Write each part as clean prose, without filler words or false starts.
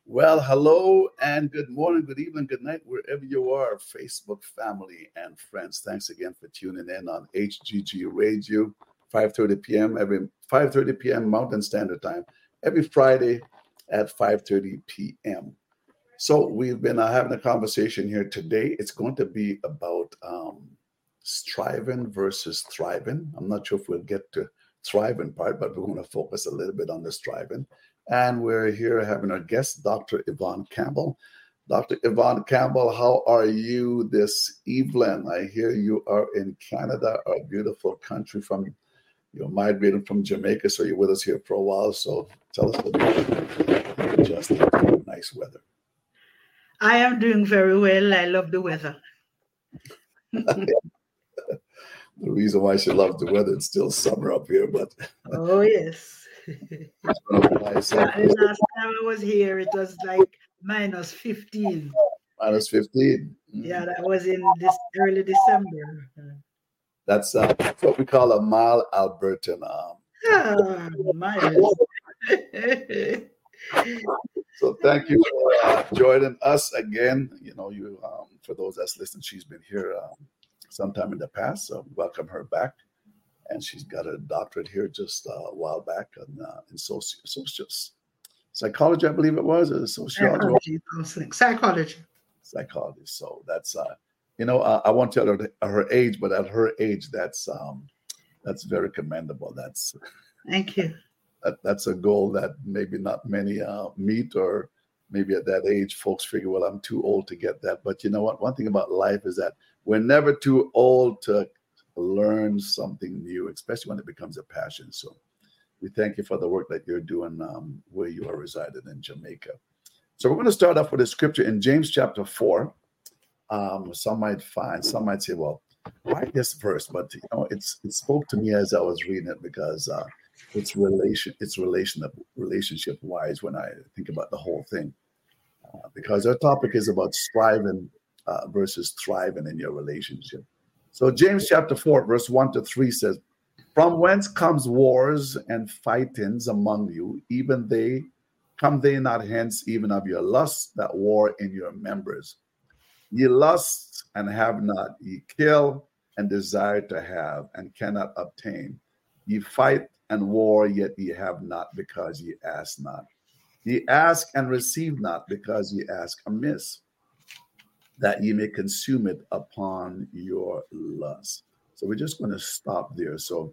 Well, hello and good morning, good evening, good night, wherever you are, Facebook family and friends. Thanks again for tuning in on HGG Radio, 5:30 p.m. every 5:30 p.m. Mountain Standard Time, every Friday at 5:30 p.m. So we've been having a conversation here today. It's going to be about striving versus thriving. I'm not sure if we'll get to thriving part, but we're going to focus a little bit on the striving. And we're here having our guest, Dr. Yvonne Campbell. Dr. Yvonne Campbell, how are you this evening? I hear you are in Canada, a beautiful country you're migrating from Jamaica, so you're with us here for a while. So tell us about just nice weather. I am doing very well. I love the weather. The reason why she loves the weather, it's still summer up here, but oh yes. Last time I was here, it was like minus 15. Minus 15. Yeah, that was in this early December. That's what we call a mild Albertan. Mild. So thank you for joining us again. You know, for those that's listening, she's been here sometime in the past, so welcome her back. And she's got a doctorate here just a while back in psychology, I believe it was, or sociology. Psychology. So that's I won't tell her age, but at her age, that's very commendable. Thank you. That's a goal that maybe not many meet, or maybe at that age, folks figure, well, I'm too old to get that. But you know what? One thing about life is that we're never too old to learn something new, especially when it becomes a passion. So we thank you for the work that you're doing where you are residing in Jamaica. So we're going to start off with a scripture in James chapter 4. Some might say, well, why this verse? But it spoke to me as I was reading it, because it's relationship wise when I think about the whole thing, because our topic is about striving versus thriving in your relationship. So James chapter 4 verse 1-3 says, "From whence comes wars and fightings among you, even come they not hence, even of your lusts that war in your members? Ye lust and have not, ye kill and desire to have and cannot obtain. Ye fight and war, yet ye have not, because ye ask not. Ye ask and receive not, because ye ask amiss, that ye may consume it upon your lust." So we're just going to stop there. So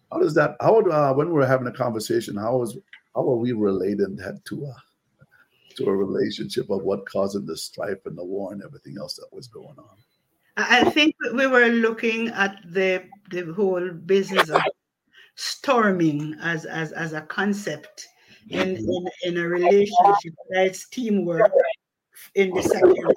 when we're having a conversation, how are we relating that to a relationship of what causing the strife and the war and everything else that was going on? I think we were looking at the whole business of storming as a concept in a relationship. It's teamwork in the second,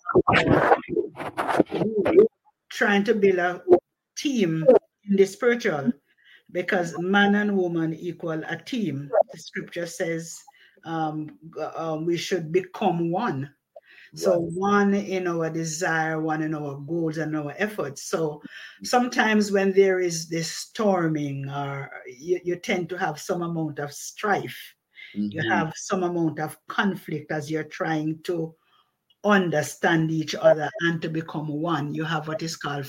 trying to build a team in the spiritual, because man and woman equal a team. The scripture says we should become one. So one in our desire, one in our goals and our efforts. So sometimes when there is this storming, or you tend to have some amount of strife. Mm-hmm. You have some amount of conflict as you're trying to understand each other and to become one. You have what is called